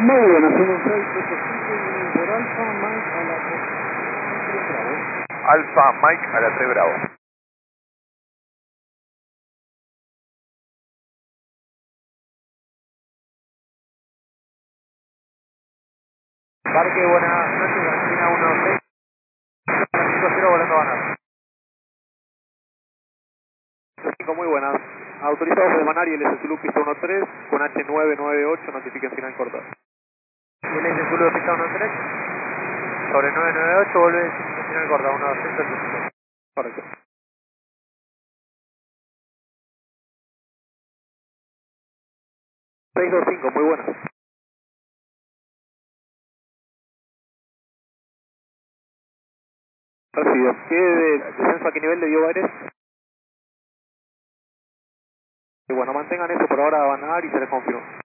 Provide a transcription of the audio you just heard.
Muy buenas, 1675 por Alfa Mike a la 3 Bravo. Alfa Mike a la 3 Bravo. Parque, buenas noches, Argentina 16, 5-0 volando a ganar. 5, muy buenas. Autorizados de Manar y el S Zulu pista 13 con H998, notifiquen final corta. Y el S Zulu pista 13 sobre 998, vuelve final corta, 1200. Correcto. 625, muy buenas. Recibido. ¿Qué descenso a qué nivel le dio Baires? Y bueno, mantengan eso por ahora, van a dar y se les confirma.